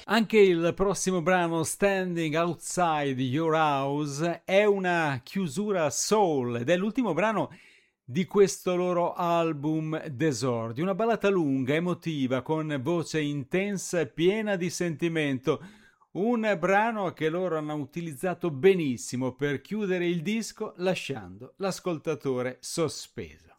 Anche il prossimo brano, Standing Outside Your House, è una chiusura soul ed è l'ultimo brano di questo loro album d'esordio. Una ballata lunga, emotiva, con voce intensa e piena di sentimento. Un brano che loro hanno utilizzato benissimo per chiudere il disco, lasciando l'ascoltatore sospeso.